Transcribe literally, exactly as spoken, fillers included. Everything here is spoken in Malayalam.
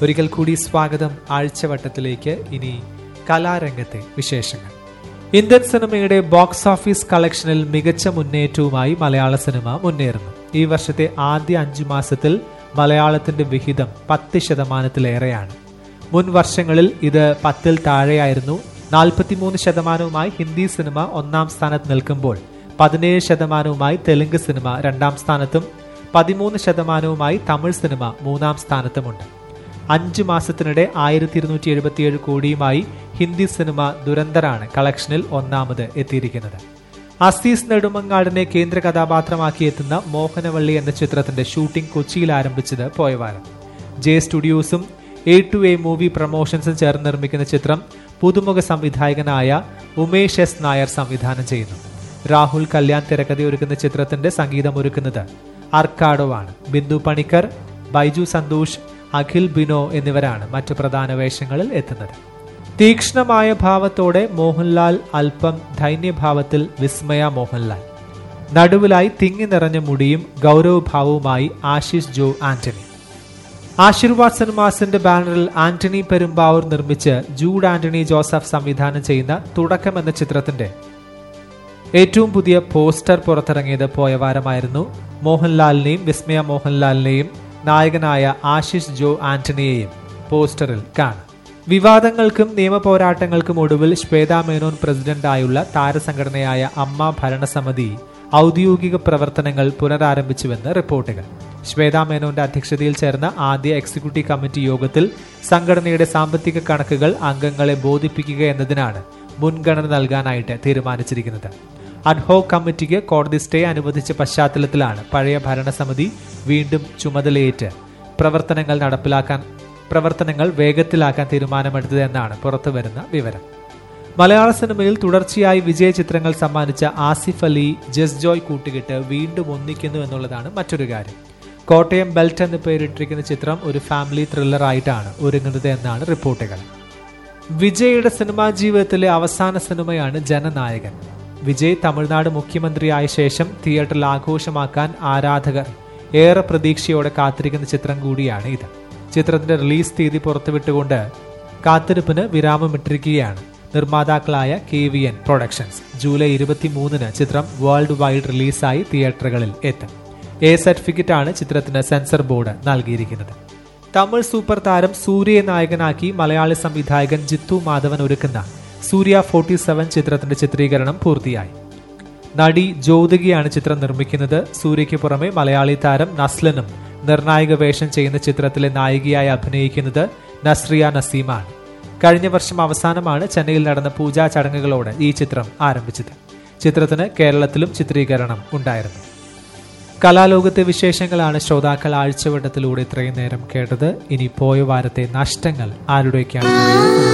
ഒരിക്കൽ കൂടി സ്വാഗതം ആഴ്ചവട്ടത്തിലേക്ക്. ഇനി കലാരംഗത്തെ വിശേഷങ്ങൾ. ഇന്ത്യൻ സിനിമയുടെ ബോക്സ് ഓഫീസ് കളക്ഷനിൽ മികച്ച മുന്നേറ്റവുമായി മലയാള സിനിമ മുന്നേറുന്നു. ഈ വർഷത്തെ ആദ്യ അഞ്ചു മാസത്തിൽ മലയാളത്തിന്റെ വിഹിതം പത്ത് ശതമാനത്തിലേറെയാണ്. മുൻ വർഷങ്ങളിൽ ഇത് പത്തിൽ താഴെയായിരുന്നു. നാൽപ്പത്തിമൂന്ന് ശതമാനവുമായി ഹിന്ദി സിനിമ ഒന്നാം സ്ഥാനത്ത് നിൽക്കുമ്പോൾ പതിനേഴ് ശതമാനവുമായി തെലുങ്ക് സിനിമ രണ്ടാം സ്ഥാനത്തും പതിമൂന്ന് ശതമാനവുമായി തമിഴ് സിനിമ മൂന്നാം സ്ഥാനത്തുമുണ്ട്. അഞ്ചു മാസത്തിനിടെ ആയിരത്തി ഇരുന്നൂറ്റി എഴുപത്തിയേഴ് കോടിയുമായി ഹിന്ദി സിനിമ ദുരന്തറാണ് കളക്ഷനിൽ ഒന്നാമത് എത്തിയിരിക്കുന്നത്. അസീസ് നെടുമങ്ങാടിനെ കേന്ദ്ര കഥാപാത്രമാക്കി എത്തുന്ന മോഹനവള്ളി എന്ന ചിത്രത്തിന്റെ ഷൂട്ടിംഗ് കൊച്ചിയിൽ ആരംഭിച്ചത് പോയവാരം. J സ്റ്റുഡിയോസും A to A movie പ്രൊമോഷൻസും ചേർന്ന് നിർമ്മിക്കുന്ന ചിത്രം പുതുമുഖ സംവിധായകനായ ഉമേഷ് എസ് നായർ സംവിധാനം ചെയ്യുന്നു. രാഹുൽ കല്യാൺ തിരക്കഥയൊരുക്കുന്ന ചിത്രത്തിന്റെ സംഗീതം ഒരുക്കുന്നത് അർക്കാഡോ ആണ്. ബിന്ദു പണിക്കർ, ബൈജു സന്തോഷ്, അഖിൽ ബിനോ എന്നിവരാണ് മറ്റു പ്രധാന വേഷങ്ങളിൽ എത്തുന്നത്. തീക്ഷ്ണമായ ഭാവത്തോടെ മോഹൻലാൽ, അല്പം ദൈന്യഭാവത്തിൽ വിസ്മയ മോഹൻലാൽ. നടുവിലായി തിങ്ങി നിറഞ്ഞ മുടിയും ഗൗരവഭാവവുമായി ആശിഷ് ജോ ആന്റണി. ആശീർവാദ് സിനിമാസിന്റെ ബാനറിൽ ആന്റണി പെരുമ്പാവൂർ നിർമ്മിച്ച് ജൂഡ് ആന്റണി ജോസഫ് സംവിധാനം ചെയ്യുന്ന തുടക്കം എന്ന ചിത്രത്തിന്റെ ഏറ്റവും പുതിയ പോസ്റ്റർ പുറത്തിറങ്ങിയത് പോയവാരമായിരുന്നു. മോഹൻലാലിനെയും വിസ്മയ മോഹൻലാലിനെയും നായകനായ ആശിഷ് ജോ ആന്റണിയെയും പോസ്റ്ററിൽ കാണാം. വിവാദങ്ങൾക്കും നിയമ പോരാട്ടങ്ങൾക്കും ഒടുവിൽ ശ്വേതാ മേനോൻ പ്രസിഡന്റായുള്ള താരസംഘടനയായ അമ്മ ഭരണസമിതി ഔദ്യോഗിക പ്രവർത്തനങ്ങൾ പുനരാരംഭിച്ചുവെന്ന് റിപ്പോർട്ടുകൾ. ശ്വേതാ മേനോന്റെ അധ്യക്ഷതയിൽ ചേർന്ന ആദ്യ എക്സിക്യൂട്ടീവ് കമ്മിറ്റി യോഗത്തിൽ സംഘടനയുടെ സാമ്പത്തിക കണക്കുകൾ അംഗങ്ങളെ ബോധിപ്പിക്കുക എന്നതിനാണ് മുൻഗണന നൽകാനായിട്ട് തീരുമാനിച്ചിരിക്കുന്നത്. അഡ്ഹോക് കമ്മിറ്റിക്ക് കോടതി സ്റ്റേ അനുവദിച്ച പശ്ചാത്തലത്തിലാണ് പഴയ ഭരണസമിതി വീണ്ടും ചുമതലയേറ്റ് പ്രവർത്തനങ്ങൾ നടപ്പിലാക്കാൻ പ്രവർത്തനങ്ങൾ വേഗത്തിലാക്കാൻ തീരുമാനമെടുത്തത് എന്നാണ് പുറത്തുവരുന്ന വിവരം. മലയാള സിനിമയിൽ തുടർച്ചയായി വിജയ ചിത്രങ്ങൾ സമ്മാനിച്ച ആസിഫ് അലി, ജസ് ജോയ് കൂട്ടുകെട്ട് വീണ്ടും ഒന്നിക്കുന്നു എന്നുള്ളതാണ് മറ്റൊരു കാര്യം. കോട്ടയം ബെൽറ്റ് എന്ന് പേരിട്ടിരിക്കുന്ന ചിത്രം ഒരു ഫാമിലി ത്രില്ലർ ആയിട്ടാണ് ഒരുങ്ങുന്നത് എന്നാണ് റിപ്പോർട്ടുകൾ. വിജയുടെ സിനിമാ ജീവിതത്തിലെ അവസാന സിനിമയാണ് ജനനായകൻ. വിജയ് തമിഴ്നാട് മുഖ്യമന്ത്രിയായ ശേഷം തിയേറ്ററിൽ ആഘോഷമാക്കാൻ ആരാധകർ ഏറെ പ്രതീക്ഷയോടെ കാത്തിരിക്കുന്ന ചിത്രം കൂടിയാണ് ഇത്. ചിത്രത്തിന്റെ റിലീസ് തീയതി പുറത്തുവിട്ടുകൊണ്ട് കാത്തിരിപ്പിന് വിരാമമിട്ടിരിക്കുകയാണ് നിർമ്മാതാക്കളായ K V N productions. July ഇരുപത്തിമൂന്നിന് ചിത്രം വേൾഡ് വൈഡ് റിലീസായി തിയേറ്ററുകളിൽ എത്തും. എ സർട്ടിഫിക്കറ്റ് ആണ് ചിത്രത്തിന് സെൻസർ ബോർഡ് നൽകിയിരിക്കുന്നത്. തമിഴ് സൂപ്പർ താരം സൂര്യയെ നായകനാക്കി മലയാളി സംവിധായകൻ ജിത്തു മാധവൻ ഒരുക്കുന്ന സൂര്യ ഫോർട്ടി സെവൻ ചിത്രത്തിന്റെ ചിത്രീകരണം പൂർത്തിയായി. നടി ജ്യോതികയാണ് ചിത്രം നിർമ്മിക്കുന്നത്. സൂര്യയ്ക്ക് പുറമെ മലയാളി താരം നസ്ലനും നിർണായക വേഷം ചെയ്യുന്ന ചിത്രത്തിലെ നായികയായി അഭിനയിക്കുന്നത് നസ്രിയ നസീമാണ്. കഴിഞ്ഞ വർഷം അവസാനമാണ് ചെന്നൈയിൽ നടന്ന പൂജാ ചടങ്ങുകളോടെ ഈ ചിത്രം ആരംഭിച്ചത്. ചിത്രത്തിന് കേരളത്തിലും ചിത്രീകരണം ഉണ്ടായിരുന്നു. കലാലോകത്തെ വിശേഷങ്ങളാണ് ശ്രോതാക്കൾ ആഴ്ചവട്ടത്തിലൂടെ ഇത്രയും നേരം കേട്ടത്. ഇനി പോയ വാരത്തെ നഷ്ടങ്ങൾ ആരുടെയൊക്കെയാണ്?